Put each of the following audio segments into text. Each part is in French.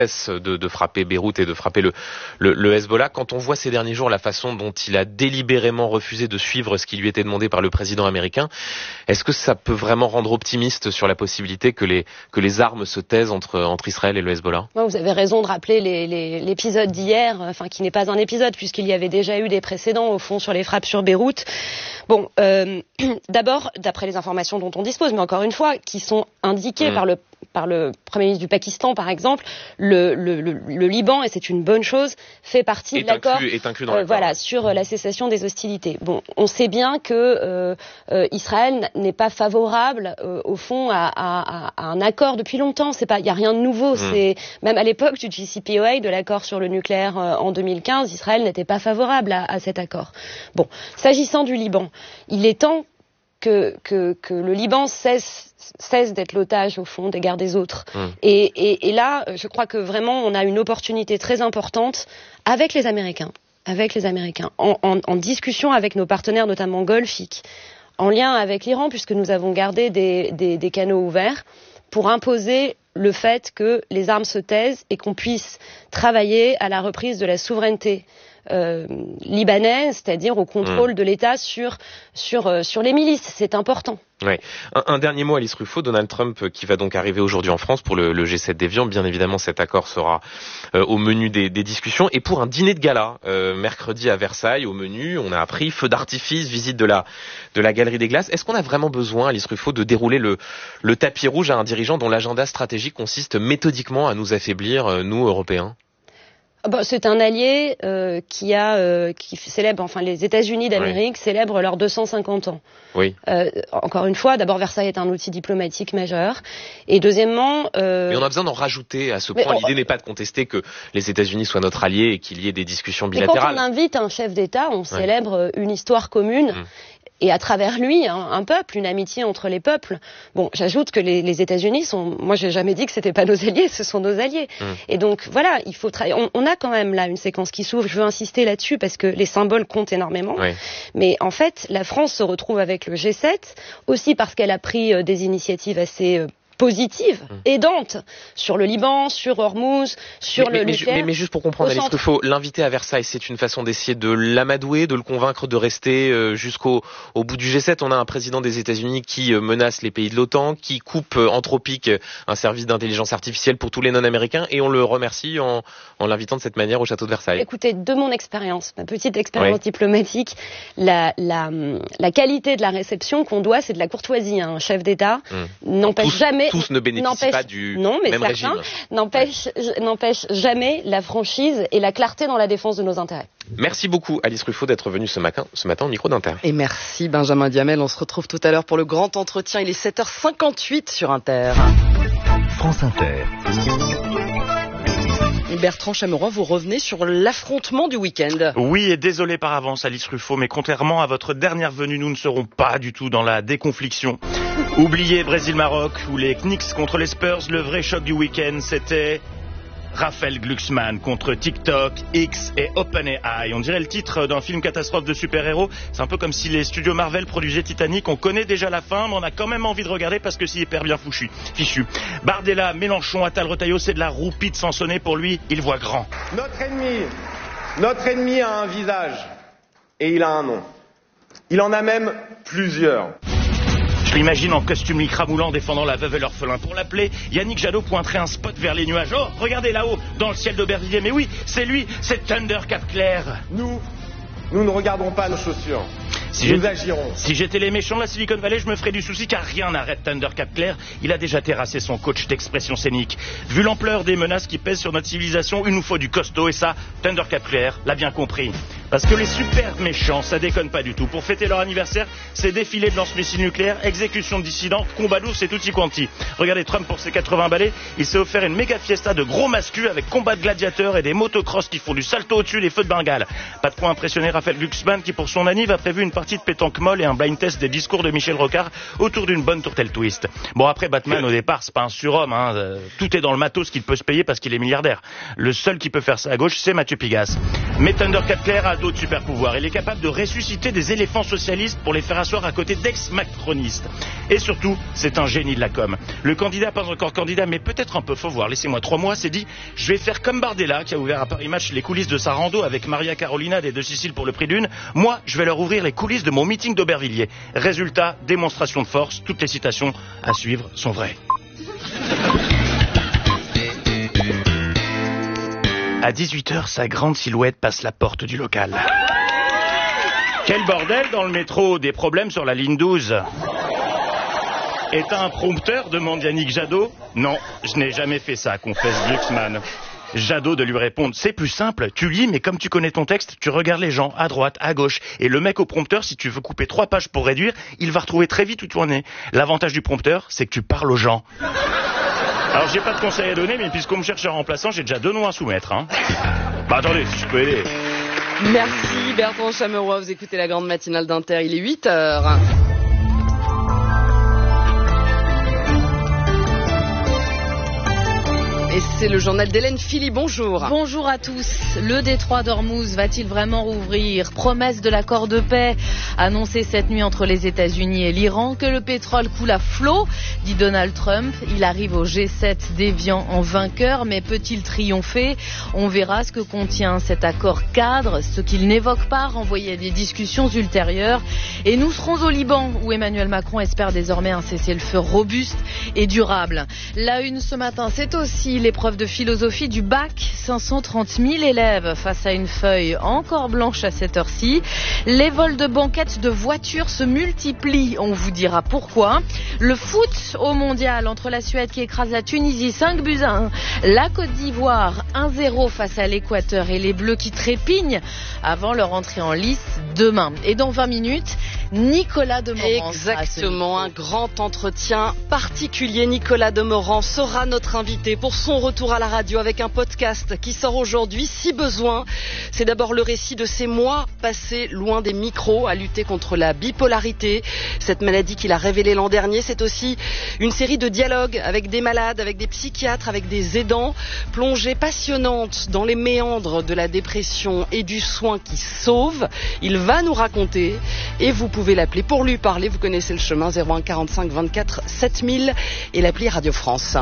de frapper Beyrouth et de frapper le Hezbollah. Quand on voit ces derniers jours la façon dont il a délibérément refusé de suivre ce qui lui était demandé par le président américain, est-ce que ça peut vraiment rendre optimiste sur la possibilité que les armes se taisent entre Israël et le Hezbollah? Vous avez raison de rappeler l'épisode d'hier, qui n'est pas un épisode puisqu'il y avait déjà eu des précédents au fond sur les frappes sur Beyrouth. Bon, d'abord, d'après les informations dont on dispose, mais encore une fois, qui sont indiquées par le Premier ministre du Pakistan, par exemple, le Liban, et c'est une bonne chose, fait partie de l'accord sur la cessation des hostilités. Bon, on sait bien que Israël n'est pas favorable, au fond, à un accord depuis longtemps. Il n'y a rien de nouveau. C'est même à l'époque du JCPOA, de l'accord sur le nucléaire en 2015, Israël n'était pas favorable à cet accord. Bon, s'agissant du Liban, il est temps que le Liban cesse d'être l'otage, au fond, des guerres des autres. Et là, je crois que vraiment, on a une opportunité très importante avec les Américains, en discussion avec nos partenaires, notamment golfiques, en lien avec l'Iran, puisque nous avons gardé des canaux ouverts, pour imposer le fait que les armes se taisent et qu'on puisse travailler à la reprise de la souveraineté libanaise, c'est-à-dire au contrôle de l'État sur les milices. C'est important. Ouais. Un dernier mot, Alice Ruffo. Donald Trump qui va donc arriver aujourd'hui en France pour le G7 d'Évian. Bien évidemment, cet accord sera au menu des discussions. Et pour un dîner de gala, mercredi à Versailles, au menu, on a appris feu d'artifice, visite de la Galerie des Glaces. Est-ce qu'on a vraiment besoin, Alice Ruffo, de dérouler le tapis rouge à un dirigeant dont l'agenda stratégique consiste méthodiquement à nous affaiblir, nous, Européens? C'est un allié qui célèbre, les États-Unis d'Amérique célèbrent leurs 250 ans. Oui. Encore une fois, d'abord Versailles est un outil diplomatique majeur, et deuxièmement. Mais on a besoin d'en rajouter à ce point. L'idée n'est pas de contester que les États-Unis soient notre allié et qu'il y ait des discussions bilatérales. Mais quand on invite un chef d'État, on célèbre une histoire commune. Et à travers lui, un peuple, une amitié entre les peuples. Bon, j'ajoute que les États-Unis moi j'ai jamais dit que c'était pas nos alliés, ce sont nos alliés. Et donc voilà, il faut travailler. On a quand même là une séquence qui s'ouvre, je veux insister là-dessus parce que les symboles comptent énormément. Mais en fait, la France se retrouve avec le G7, aussi parce qu'elle a pris des initiatives assez positive, aidante, sur le Liban, sur Hormuz, sur le nucléaire. Mais juste pour comprendre, Alice Ruffo, l'inviter à Versailles, c'est une façon d'essayer de l'amadouer, de le convaincre de rester jusqu'au bout du G7. On a un président des États-Unis qui menace les pays de l'OTAN, qui coupe Anthropic, un service d'intelligence artificielle pour tous les non-américains, et on le remercie en l'invitant de cette manière au château de Versailles. Écoutez, de mon expérience, ma petite expérience diplomatique, la qualité de la réception qu'on doit, c'est de la courtoisie. Un chef d'État n'empêche jamais. Tous ne bénéficient pas du même régime. N'empêche jamais la franchise et la clarté dans la défense de nos intérêts. Merci beaucoup, Alice Ruffo, d'être venue ce matin au micro d'Inter. Et merci, Benjamin Diamel. On se retrouve tout à l'heure pour le grand entretien. Il est 7h58 sur Inter. France Inter. Bertrand Chameroy, vous revenez sur l'affrontement du week-end. Oui, et désolé par avance, Alice Ruffo, mais contrairement à votre dernière venue, nous ne serons pas du tout dans la déconfliction. Oubliez Brésil-Maroc ou les Knicks contre les Spurs, le vrai choc du week-end, c'était Raphaël Glucksmann contre TikTok, X et OpenAI. On dirait le titre d'un film catastrophe de super-héros. C'est un peu comme si les studios Marvel produisaient Titanic. On connaît déjà la fin, mais on a quand même envie de regarder parce que c'est hyper bien fichu. Bardella, Mélenchon, Attal, Retailleau, c'est de la roupie de Sansonnet pour lui. Il voit grand. Notre ennemi a un visage et il a un nom. Il en a même plusieurs. Je l'imagine en costume lycra moulant défendant la veuve et l'orphelin. Pour l'appeler, Yannick Jadot pointerait un spot vers les nuages. Oh, regardez là-haut, dans le ciel d'Aubervilliers. Mais oui, c'est lui, c'est Thunder Cap Clair. Nous ne regardons pas nos chaussures. Nous agirons. Si j'étais les méchants de la Silicon Valley, je me ferais du souci car rien n'arrête Thunder Cap Clair. Il a déjà terrassé son coach d'expression scénique. Vu l'ampleur des menaces qui pèsent sur notre civilisation, il nous faut du costaud et ça, Thunder Cap Clair l'a bien compris. Parce que les super méchants, ça déconne pas du tout. Pour fêter leur anniversaire, c'est défilé de lance-missiles nucléaires, exécution de dissidents, combat d'ours et tutti quanti. Regardez Trump pour ses 80 balais, il s'est offert une méga fiesta de gros mascus avec combat de gladiateurs et des motocross qui font du salto au-dessus des feux de Bengale. Pas de quoi impressionner Raphaël Glucksmann qui pour son anniv a prévu une partie de pétanque molle et un blind test des discours de Michel Rocard autour d'une bonne tourtelle twist. Bon après Batman au départ c'est pas un surhomme, tout est dans le matos qu'il peut se payer parce qu'il est milliardaire. Le seul qui peut faire ça à gauche c'est Mathieu Pigasse. Mais Thundercat Claire a d'autres super pouvoirs. Il est capable de ressusciter des éléphants socialistes pour les faire asseoir à côté d'ex-macronistes. Et surtout, c'est un génie de la com. Le candidat, pas encore candidat, mais peut-être un peu, faut voir, laissez-moi 3 mois, s'est dit, je vais faire comme Bardella, qui a ouvert à Paris Match les coulisses de sa rando avec Maria Carolina des Deux Siciles pour le prix d'une. Moi, je vais leur ouvrir les coulisses de mon meeting d'Aubervilliers. Résultat, démonstration de force, toutes les citations à suivre sont vraies. À 18h, sa grande silhouette passe la porte du local. Quel bordel dans le métro, des problèmes sur la ligne 12. Et t'as un prompteur, demande Yannick Jadot. Non, je n'ai jamais fait ça, confesse Glucksmann. Jadot de lui répondre, c'est plus simple, tu lis, mais comme tu connais ton texte, tu regardes les gens, à droite, à gauche, et le mec au prompteur, si tu veux couper 3 pages pour réduire, il va retrouver très vite où tu en es. L'avantage du prompteur, c'est que tu parles aux gens. Alors j'ai pas de conseils à donner, mais puisqu'on me cherche un remplaçant, j'ai déjà 2 noms à soumettre. Hein. Bah attendez, si je peux aider. Merci Bertrand Chameroy, vous écoutez la grande matinale d'Inter, il est 8h. Et c'est le journal d'Hélène Philly, bonjour. Bonjour à tous. Le détroit d'Ormuz va-t-il vraiment rouvrir ? Promesse de l'accord de paix annoncé cette nuit entre les États-Unis et l'Iran. Que le pétrole coule à flot, dit Donald Trump. Il arrive au G7 d'Évian en vainqueur, mais peut-il triompher ? On verra ce que contient cet accord cadre, ce qu'il n'évoque pas, renvoyé à des discussions ultérieures. Et nous serons au Liban, où Emmanuel Macron espère désormais un cessez-le-feu robuste et durable. La une ce matin, c'est aussi l'épreuve de philosophie du bac. 530 000 élèves face à une feuille encore blanche à cette heure-ci. Les vols de banquettes de voitures se multiplient. On vous dira pourquoi. Le foot au mondial entre la Suède qui écrase la Tunisie 5-1. La Côte d'Ivoire 1-0 face à l'Équateur et les Bleus qui trépignent avant leur entrée en lice demain. Et dans 20 minutes, Nicolas Demorand. Exactement, un grand entretien particulier. Nicolas Demorand sera notre invité pour son retour à la radio avec un podcast qui sort aujourd'hui si besoin. C'est d'abord le récit de ces mois passés loin des micros à lutter contre la bipolarité, cette maladie qu'il a révélée l'an dernier. C'est aussi une série de dialogues avec des malades, avec des psychiatres, avec des aidants, plongée passionnante dans les méandres de la dépression et du soin qui sauve. Il va nous raconter et vous pouvez l'appeler pour lui parler. Vous connaissez le chemin, 01 45 24 7000 et l'appli Radio France.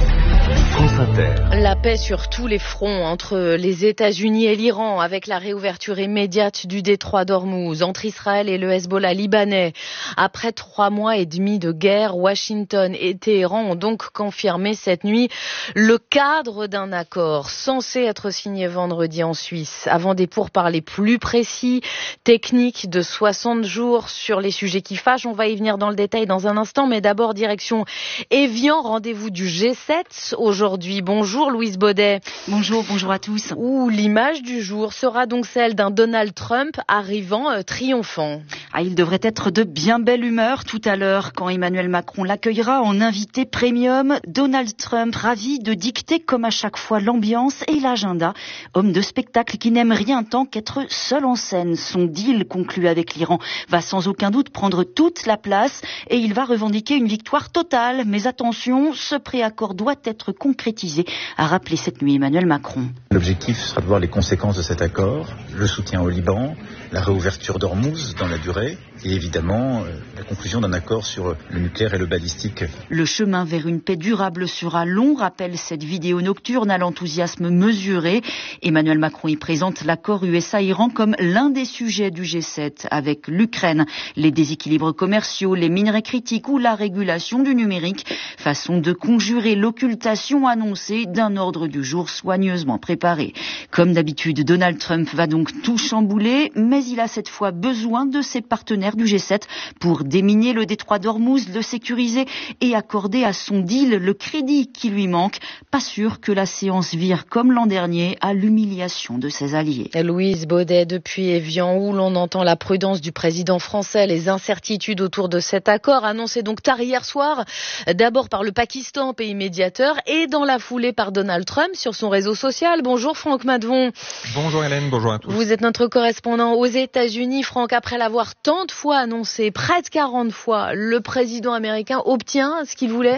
France Inter. La paix sur tous les fronts entre les États-Unis et l'Iran avec la réouverture immédiate du détroit d'Ormuz, entre Israël et le Hezbollah libanais. Après 3 mois et demi de guerre, Washington et Téhéran ont donc confirmé cette nuit le cadre d'un accord censé être signé vendredi en Suisse. Avant des pourparlers plus précis, techniques de 60 jours sur les sujets qui fâchent. On va y venir dans le détail dans un instant, mais d'abord direction Évian, rendez-vous du G7 aujourd'hui. Bonjour Louise Baudet. Bonjour à tous. Où l'image du jour sera donc celle d'un Donald Trump arrivant triomphant. Il devrait être de bien belle humeur tout à l'heure quand Emmanuel Macron l'accueillera en invité premium. Donald Trump, ravi de dicter comme à chaque fois l'ambiance et l'agenda. Homme de spectacle qui n'aime rien tant qu'être seul en scène. Son deal conclu avec l'Iran va sans aucun doute prendre toute la place et il va revendiquer une victoire totale. Mais attention, ce préaccord doit être concrétisé, a rappelé cette nuit Emmanuel Macron. L'objectif sera de voir les conséquences de cet accord, le soutien au Liban, la réouverture d'Ormuz dans la durée et évidemment la conclusion d'un accord sur le nucléaire et le balistique. Le chemin vers une paix durable sera long, rappelle cette vidéo nocturne à l'enthousiasme mesuré. Emmanuel Macron y présente l'accord USA-Iran comme l'un des sujets du G7 avec l'Ukraine, les déséquilibres commerciaux, les minerais critiques ou la régulation du numérique. Façon de conjurer l'occultation annoncée d'un ordre du jour soigneusement préparé. Comme d'habitude, Donald Trump va donc tout chambouler, mais il a cette fois besoin de ses partenaires du G7 pour déminer le détroit d'Ormuz, le sécuriser et accorder à son deal le crédit qui lui manque. Pas sûr que la séance vire comme l'an dernier à l'humiliation de ses alliés. Louise Baudet depuis Évian où l'on entend la prudence du président français, les incertitudes autour de cet accord annoncé donc tard hier soir, d'abord par le Pakistan, pays médiateur, et dans la foulée par Donald Trump sur son réseau social. Bonjour Franck Madvon. Bonjour Hélène, bonjour à tous. Vous êtes notre correspondant aux États-Unis. Franck, après l'avoir tant de fois annoncé, près de 40 fois, le président américain obtient ce qu'il voulait ?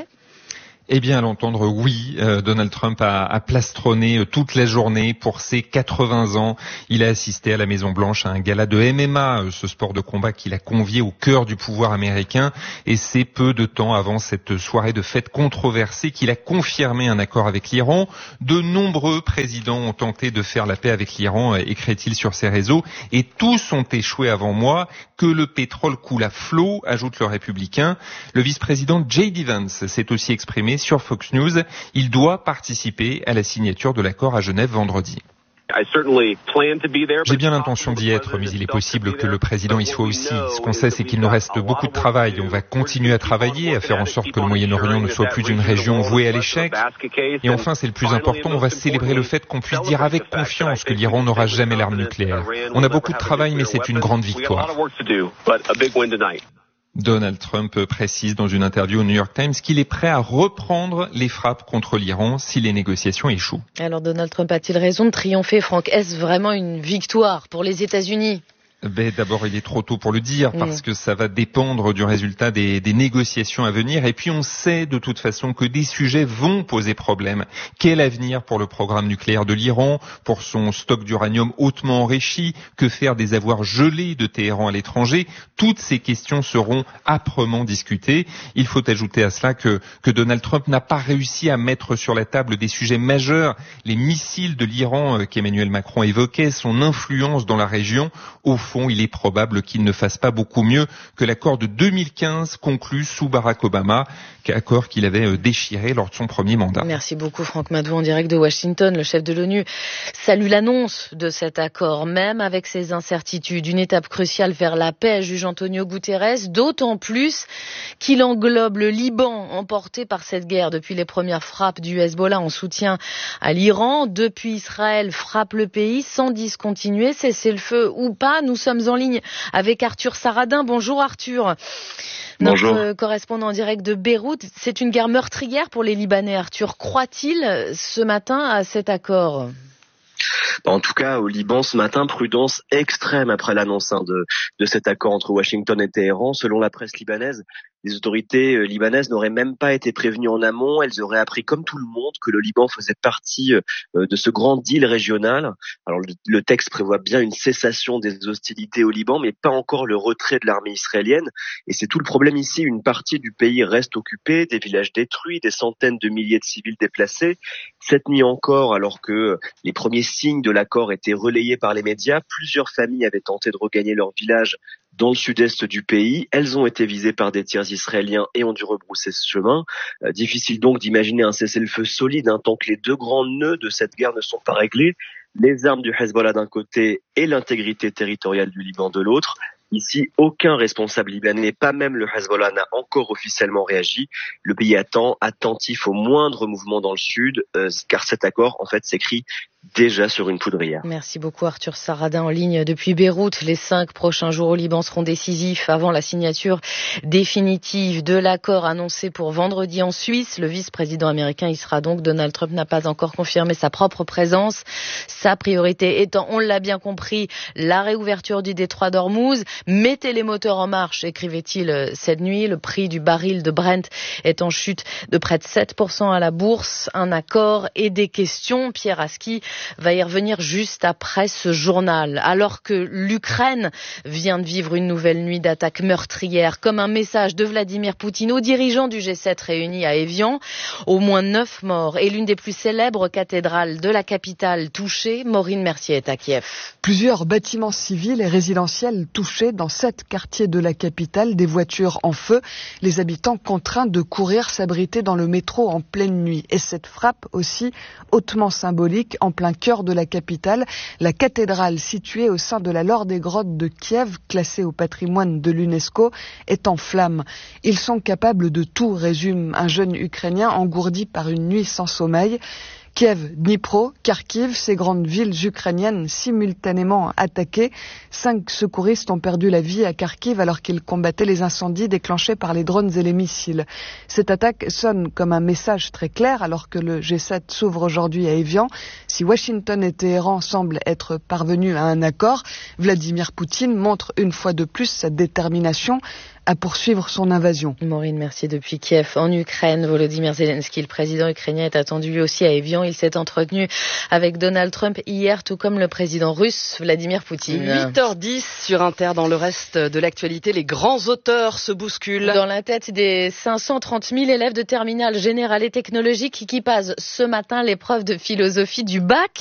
Eh bien, à l'entendre, oui, Donald Trump a plastronné toute la journée pour ses 80 ans. Il a assisté à la Maison-Blanche à un gala de MMA, ce sport de combat qu'il a convié au cœur du pouvoir américain. Et c'est peu de temps avant cette soirée de fête controversée qu'il a confirmé un accord avec l'Iran. De nombreux présidents ont tenté de faire la paix avec l'Iran, écrit-il sur ses réseaux, et tous ont échoué avant moi. Que le pétrole coule à flot, ajoute le républicain. Le vice-président J.D. Vance s'est aussi exprimé sur Fox News. Il doit participer à la signature de l'accord à Genève vendredi. J'ai bien l'intention d'y être, mais il est possible que le président y soit aussi. Ce qu'on sait, c'est qu'il nous reste beaucoup de travail. On va continuer à travailler, à faire en sorte que le Moyen-Orient ne soit plus une région vouée à l'échec. Et enfin, c'est le plus important, on va célébrer le fait qu'on puisse dire avec confiance que l'Iran n'aura jamais l'arme nucléaire. On a beaucoup de travail, mais c'est une grande victoire. Donald Trump précise dans une interview au New York Times qu'il est prêt à reprendre les frappes contre l'Iran si les négociations échouent. Alors Donald Trump a-t-il raison de triompher, Franck? Est-ce vraiment une victoire pour les États-Unis? D'abord, il est trop tôt pour le dire parce que ça va dépendre du résultat des négociations à venir. Et puis, on sait de toute façon que des sujets vont poser problème. Quel avenir pour le programme nucléaire de l'Iran, pour son stock d'uranium hautement enrichi? Que faire des avoirs gelés de Téhéran à l'étranger? Toutes ces questions seront âprement discutées. Il faut ajouter à cela que Donald Trump n'a pas réussi à mettre sur la table des sujets majeurs. Les missiles de l'Iran qu'Emmanuel Macron évoquait, son influence dans la région. Au fond, il est probable qu'il ne fasse pas beaucoup mieux que l'accord de 2015 conclu sous Barack Obama, accord qu'il avait déchiré lors de son premier mandat. Merci beaucoup Franck Madou en direct de Washington. Le chef de l'ONU salue l'annonce de cet accord, même avec ses incertitudes. Une étape cruciale vers la paix, juge Antonio Guterres, d'autant plus qu'il englobe le Liban, emporté par cette guerre depuis les premières frappes du Hezbollah en soutien à l'Iran. Depuis, Israël frappe le pays sans discontinuer, cesser le feu ou pas. Nous sommes en ligne avec Arthur Saradin. Bonjour Arthur. Bonjour. Notre correspondant en direct de Beyrouth. C'est une guerre meurtrière pour les Libanais, Arthur. Croit-il ce matin à cet accord ? En tout cas, au Liban, ce matin, prudence extrême après l'annonce de cet accord entre Washington et Téhéran. Selon la presse libanaise, les autorités libanaises n'auraient même pas été prévenues en amont. Elles auraient appris, comme tout le monde, que le Liban faisait partie de ce grand deal régional. Alors, le texte prévoit bien une cessation des hostilités au Liban, mais pas encore le retrait de l'armée israélienne. Et c'est tout le problème ici. Une partie du pays reste occupée, des villages détruits, des centaines de milliers de civils déplacés. Cette nuit encore, alors que les premiers signes de l'accord étaient relayés par les médias, plusieurs familles avaient tenté de regagner leur village dans le sud-est du pays. Elles ont été visées par des tirs israéliens et ont dû rebrousser ce chemin. Difficile donc d'imaginer un cessez-le-feu solide tant que les deux grands nœuds de cette guerre ne sont pas réglés. Les armes du Hezbollah d'un côté et l'intégrité territoriale du Liban de l'autre. Ici, aucun responsable libanais, pas même le Hezbollah, n'a encore officiellement réagi. Le pays attend, attentif au moindre mouvement dans le sud, car cet accord, en fait, s'écrit déjà sur une poudrière. Merci beaucoup Arthur Saradin en ligne depuis Beyrouth. Les 5 prochains jours au Liban seront décisifs avant la signature définitive de l'accord annoncé pour vendredi en Suisse. Le vice-président américain y sera donc. Donald Trump n'a pas encore confirmé sa propre présence. Sa priorité étant, on l'a bien compris, la réouverture du détroit d'Ormuz. Mettez les moteurs en marche, écrivait-il cette nuit. Le prix du baril de Brent est en chute de près de 7% à la bourse. Un accord et des questions. Pierre Aski va y revenir juste après ce journal. Alors que l'Ukraine vient de vivre une nouvelle nuit d'attaques meurtrières, comme un message de Vladimir Poutine aux dirigeants du G7 réunis à Évian. Au moins 9 morts et l'une des plus célèbres cathédrales de la capitale touchée. Maureen Mercier est à Kiev. Plusieurs bâtiments civils et résidentiels touchés dans 7 quartiers de la capitale, des voitures en feu, les habitants contraints de courir s'abriter dans le métro en pleine nuit. Et cette frappe aussi hautement symbolique en plein cœur de la capitale, la cathédrale située au sein de la Laure des Grottes de Kiev, classée au patrimoine de l'UNESCO, est en flammes. Ils sont capables de tout, résume un jeune Ukrainien engourdi par une nuit sans sommeil. Kiev, Dnipro, Kharkiv, ces grandes villes ukrainiennes simultanément attaquées. 5 secouristes ont perdu la vie à Kharkiv alors qu'ils combattaient les incendies déclenchés par les drones et les missiles. Cette attaque sonne comme un message très clair alors que le G7 s'ouvre aujourd'hui à Évian. Si Washington et Téhéran semblent être parvenus à un accord, Vladimir Poutine montre une fois de plus sa détermination à poursuivre son invasion. Maureen, merci. Depuis Kiev, en Ukraine, Volodymyr Zelensky, le président ukrainien, est attendu lui aussi à Évian. Il s'est entretenu avec Donald Trump hier, tout comme le président russe Vladimir Poutine. 8h10 sur Inter. Dans le reste de l'actualité, les grands auteurs se bousculent. Dans la tête des 530 000 élèves de terminale générale et technologique qui passent ce matin l'épreuve de philosophie du bac.